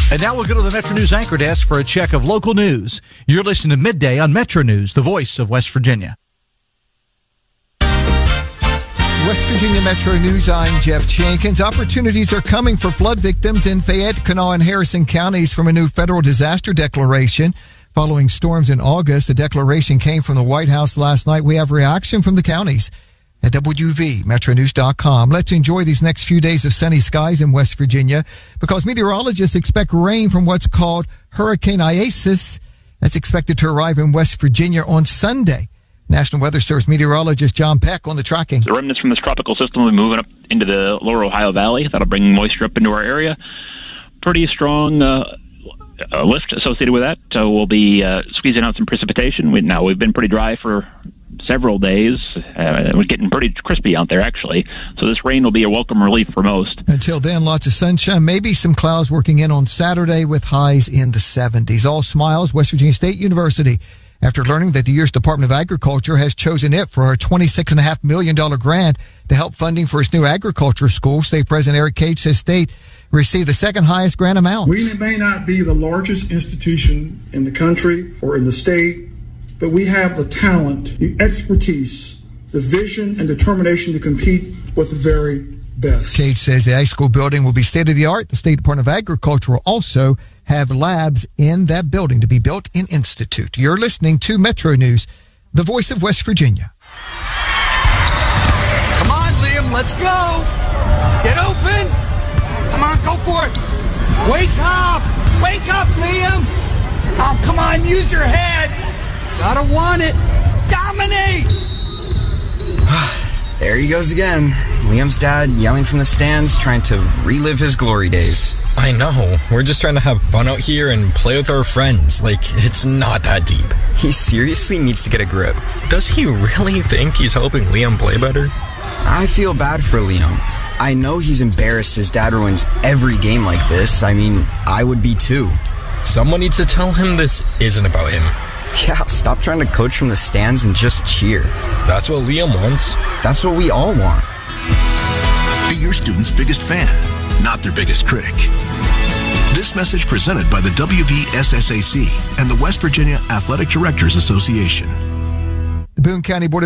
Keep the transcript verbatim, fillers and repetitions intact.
And now we'll go to the Metro News Anchor Desk for a check of local news. You're listening to Midday on Metro News, the voice of West Virginia. West Virginia Metro News, I'm Jeff Jenkins. Opportunities are coming for flood victims in Fayette, Kanawha, and Harrison counties from a new federal disaster declaration. Following storms in August, the declaration came from the White House last night. We have reaction from the counties at W V Metro News dot com. Let's enjoy these next few days of sunny skies in West Virginia because meteorologists expect rain from what's called Hurricane Isaias. That's expected to arrive in West Virginia on Sunday. National Weather Service meteorologist John Peck on the tracking. The remnants from this tropical system will be moving up into the lower Ohio Valley. That'll bring moisture up into our area. Pretty strong uh, uh, lift associated with that. Uh, we'll be uh, squeezing out some precipitation. We, now, we've been pretty dry for several days. Uh, it was getting pretty crispy out there, actually. So this rain will be a welcome relief for most. Until then, lots of sunshine, maybe some clouds working in on Saturday with highs in the seventies. All smiles, West Virginia State University. After learning that the U S Department of Agriculture has chosen it for a twenty-six point five million dollars grant to help funding for its new agriculture school, State President Eric Cage says State received the second highest grant amount. We may not be the largest institution in the country or in the state, but we have the talent, the expertise, the vision, and determination to compete with the very best. Cage says the ag school building will be state-of-the-art. The State Department of Agriculture will also have labs in that building to be built in Institute. You're listening to Metro News, the voice of West Virginia. Come on, Liam, let's go. Get open. Come on, go for it. Wake up. Wake up, Liam. Oh, come on, use your head. Gotta want it. Dominate. There he goes again. Liam's dad yelling from the stands, trying to relive his glory days. I know. We're just trying to have fun out here and play with our friends. Like, it's not that deep. He seriously needs to get a grip. Does he really think he's helping Liam play better? I feel bad for Liam. I know he's embarrassed his dad ruins every game like this. I mean, I would be too. Someone needs to tell him this isn't about him. Yeah, stop trying to coach from the stands and just cheer. That's what Liam wants. That's what we all want. Be your student's biggest fan, not their biggest critic. This message presented by the W V S S A C and the West Virginia Athletic Directors Association. The Boone County Board of